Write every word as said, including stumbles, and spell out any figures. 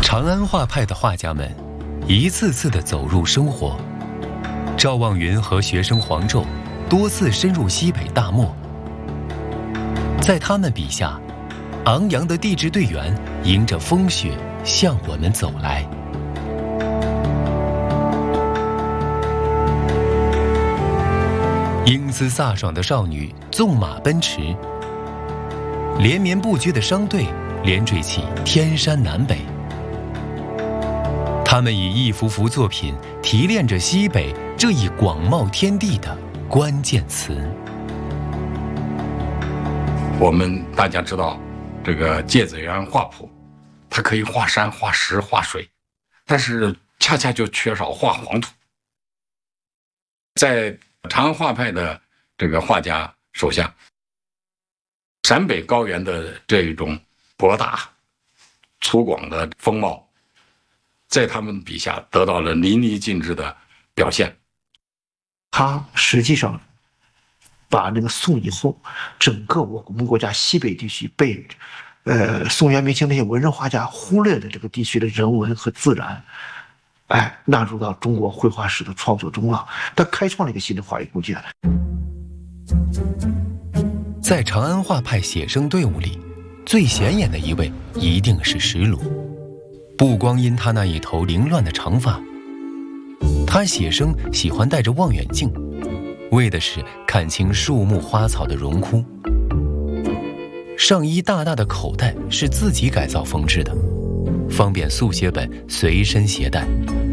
长安画派的画家们一次次地走入生活。赵望云和学生黄胄多次深入西北大漠，在他们笔下，昂扬的地质队员迎着风雪向我们走来。英姿飒爽的少女纵马奔驰，连绵不绝的商队连缀起天山南北。他们以一幅幅作品提炼着西北这一广袤天地的关键词。 我们大家知道，这个芥子园画谱，它可以画山、画石、画水，但是恰恰就缺少画黄土。在长安画派的这个画家手下，陕北高原的这一种博大、粗犷的风貌，在他们笔下得到了淋漓尽致的表现。 他实际上把那个宋以后整个我们国家西北地区被呃宋元明清那些文人画家忽略的这个地区的人文和自然，哎，纳入到中国绘画史的创作中了。他开创了一个新的画艺空间。 在长安画派写生队伍里，最显眼的一位一定是石鲁。不光因他那一头凌乱的长发，他写生喜欢带着望远镜，为的是看清树木花草的荣枯。上衣大大的口袋是自己改造缝制的，方便速写本随身携带。